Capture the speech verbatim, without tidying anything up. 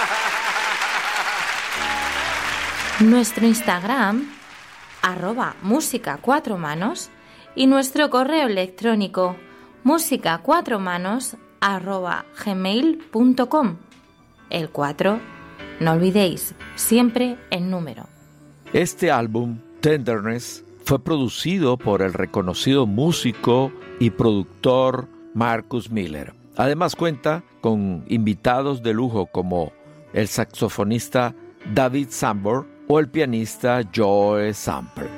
Nuestro Instagram, arroba música cuatro manos, y nuestro correo electrónico, música cuatro manos arroba gmail punto com. El cuatro, no olvidéis, siempre en número. Este álbum, Tenderness, fue producido por el reconocido músico y productor Marcus Miller. Además cuenta con invitados de lujo como el saxofonista David Sanborn o el pianista Joe Samper.